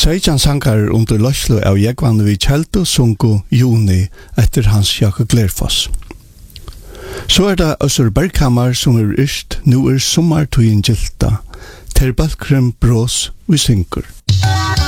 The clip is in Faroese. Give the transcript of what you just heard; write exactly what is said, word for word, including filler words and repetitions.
Seitjan sankar under løslo av Jegvann vi Kjelto sunko juni etter Hans Jakob Glerfoss. Så er det Øssur Berghamar som er yst, nu er sommartøyen gilta, ter balkrem brås vi synkur.